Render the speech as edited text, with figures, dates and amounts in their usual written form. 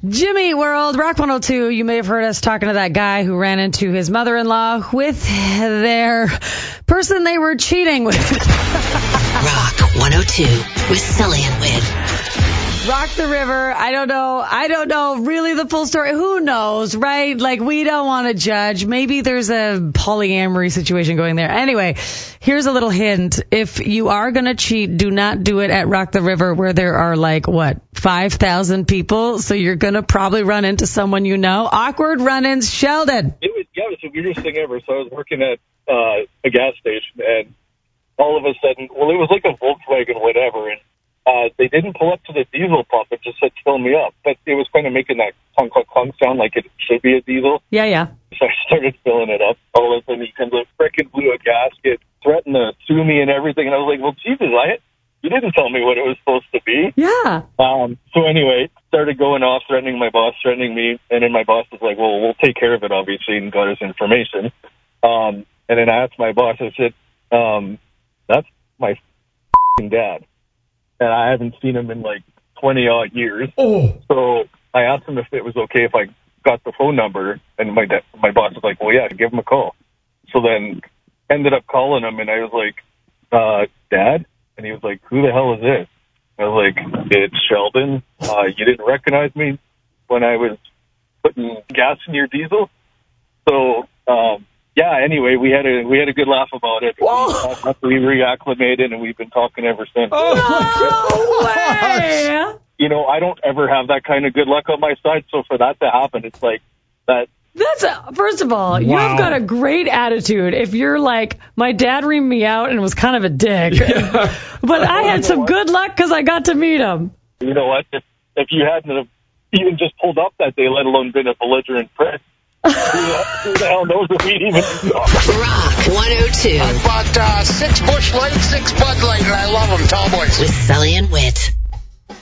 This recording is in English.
Jimmy World, Rock 102. You may have heard us talking to that guy who ran into his mother-in-law with their person they were cheating with. Rock 102 with Sully and Wit. Rock the River. I don't know really the full story. Who knows, right? Like, we don't want to judge. Maybe there's a polyamory situation going there. Anyway, here's a little hint. If you are going to cheat, do not do it at Rock the River where there are 5,000 people. So you're going to probably run into someone you know. Awkward run-ins. Sheldon. It was the weirdest thing ever. So I was working at a gas station, and all of a sudden, it was like a Volkswagen whatever, and they didn't pull up to the diesel pump. It just said, fill me up. But it was kind of making that clunk, clunk, clunk sound like it should be a diesel. Yeah. So I started filling it up. All of a sudden, he comes up, frickin' blew a gasket, threatened to sue me and everything. And I was like, well, Jesus, you didn't tell me what it was supposed to be. Yeah. So anyway, started going off, threatening my boss, threatening me. And then my boss was like, well, we'll take care of it, obviously, and got his information. And then I asked my boss, I said, that's my f***ing dad. And I haven't seen him in 20-odd years. Oh. So I asked him if it was okay if I got the phone number, and my boss was like, well, yeah, give him a call. So then ended up calling him, and I was like, Dad? And he was like, who the hell is this? I was like, it's Sheldon. You didn't recognize me when I was putting gas in your diesel? So, yeah, anyway, we had a good laugh about it. We reacclimated, and we've been talking ever since. No way! I don't ever have that kind of good luck on my side, so for that to happen, it's like that. First of all, you've got a great attitude. If you're like, my dad reamed me out and was kind of a dick. Yeah. But I had some good luck because I got to meet him. You know what? If you hadn't have even just pulled up that day, let alone been a belligerent prick, who the hell knows if we'd even... Rock 102. I bought 6 Busch Light, 6 Bud Light, and I love them, tall boys. With Sully and Wit.